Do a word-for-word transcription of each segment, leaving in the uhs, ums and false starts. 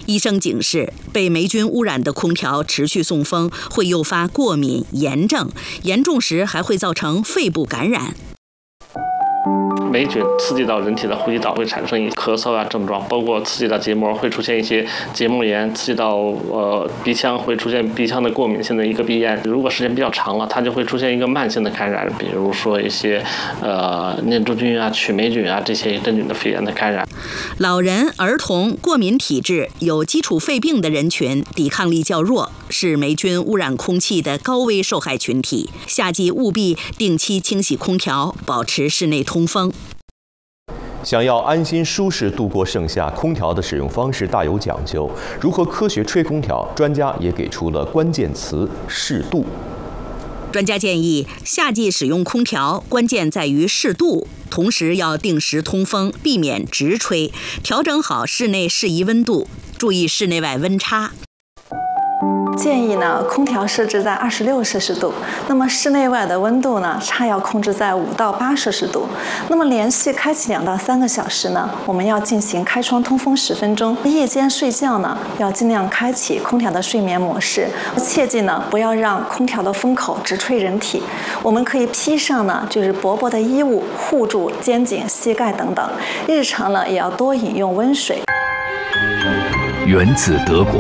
医生警示，被霉菌污染的空调持续送风会诱发过敏、炎症，严重时还会造成肺部感染。 霉菌刺激到人体的呼吸道，会产生一些咳嗽啊症状，包括刺激到结膜，会出现一些结膜炎；刺激到呃鼻腔，会出现鼻腔的过敏性的一个鼻炎。如果时间比较长了，它就会出现一个慢性的感染，比如说一些呃念珠菌啊、曲霉菌啊这些真菌的肺炎的感染。 老人、儿童、过敏体质、有基础肺病的人群抵抗力较弱，是霉菌污染空气的高危受害群体。夏季务必定期清洗空调，保持室内通风。 想要安心舒适度过盛夏，空调的使用方式大有讲究。如何科学吹空调，专家也给出了关键词：适度。 专家建议，夏季使用空调关键在于适度，同时要定时通风，避免直吹，调整好室内适宜温度，注意室内外温差。 建议呢，空调设置在二十六摄氏度，那么室内外的温度呢，差要控制在五到八摄氏度。那么连续开启两到三个小时呢，我们要进行开窗通风十分钟。夜间睡觉呢，要尽量开启空调的睡眠模式，切记呢，不要让空调的风口直吹人体。我们可以披上呢，就是薄薄的衣物护住肩颈、膝盖等等。日常呢，也要多饮用温水。 源自德国。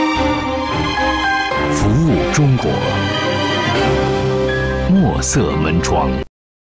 服务中国，墨色门窗。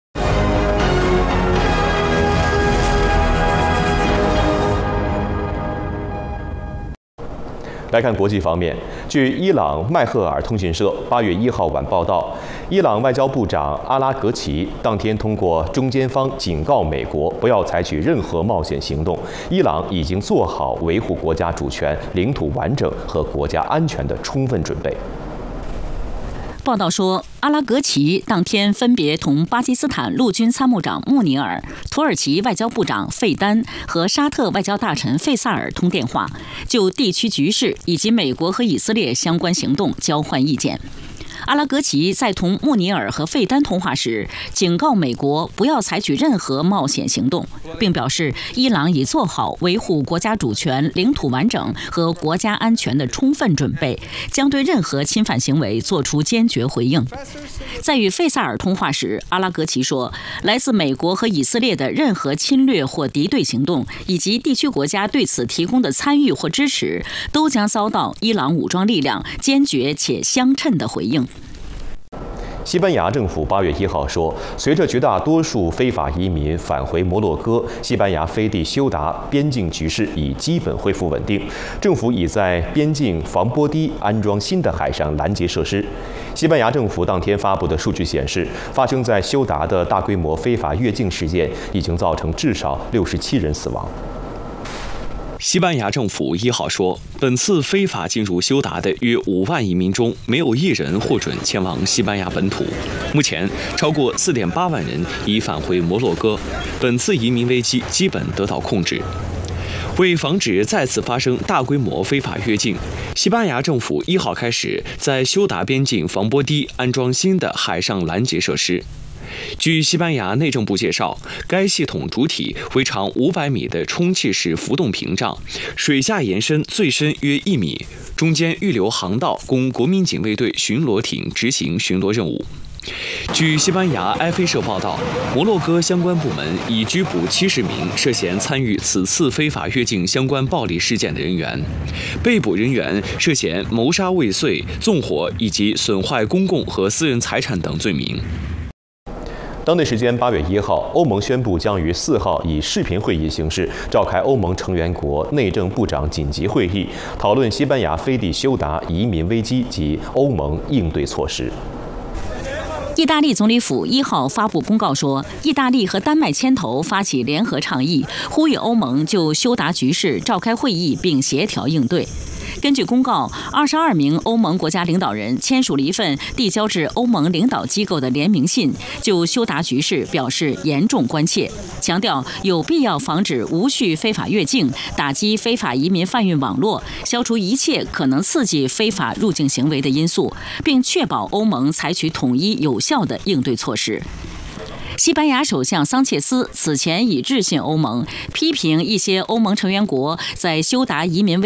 来看国际方面，据伊朗麦赫尔通讯社八月一号晚报道，伊朗外交部长阿拉格齐当天通过中间方警告美国不要采取任何冒险行动，伊朗已经做好维护国家主权、领土完整和国家安全的充分准备。 报道说，阿拉格齐当天分别同巴基斯坦陆军参谋长穆尼尔、土耳其外交部长费丹和沙特外交大臣费萨尔通电话，就地区局势以及美国和以色列相关行动交换意见。阿拉格齐在同穆尼尔和费丹通话时，警告美国不要采取任何冒险行动，并表示伊朗已做好维护国家主权、领土完整和国家安全的充分准备，将对任何侵犯行为作出坚决回应。在与费萨尔通话时，阿拉格齐说，来自美国和以色列的任何侵略或敌对行动，以及地区国家对此提供的参与或支持，都将遭到伊朗武装力量坚决且相称的回应。 西班牙政府八月一号说，随着绝大多数非法移民返回摩洛哥，西班牙飞地休达边境局势已基本恢复稳定。政府已在边境防波堤安装新的海上拦截设施。西班牙政府当天发布的数据显示，发生在休达的大规模非法越境事件已经造成至少六十七人死亡。 西班牙政府一号说，本次非法进入休达的约五万移民中，没有一人获准前往西班牙本土。目前，超过四点八万人已返回摩洛哥，本次移民危机基本得到控制。为防止再次发生大规模非法越境，西班牙政府一号开始在休达边境防波堤安装新的海上拦截设施。据西班牙内政部介绍，该系统主体为长五百米的充气式浮动屏障，水下延伸最深约一米，中间预留航道供国民警卫队巡逻艇执行巡逻任务。据西班牙埃菲社报道，摩洛哥相关部门已拘捕七十名涉嫌参与此次非法越境相关暴力事件的人员，被捕人员涉嫌谋杀未遂、纵火以及损坏公共和私人财产等罪名。 当地时间八月一号，欧盟宣布将于四号以视频会议形式召开欧盟成员国内政部长紧急会议，讨论西班牙飞地休达移民危机及欧盟应对措施。 意大利总理府一号发布公告说，意大利和丹麦牵头发起联合倡议，呼吁欧盟就休达局势召开会议并协调应对。根据公告，二十二名欧盟国家领导人签署了一份递交至欧盟领导机构的联名信，就休达局势表示严重关切，强调有必要防止无序非法越境，打击非法移民贩运网络，消除一切可能刺激非法入境行为的因素，并确保欧盟采取统一有效的应对措施。西班牙首相桑切斯此前已致信欧盟，批评一些欧盟成员国在休达移民危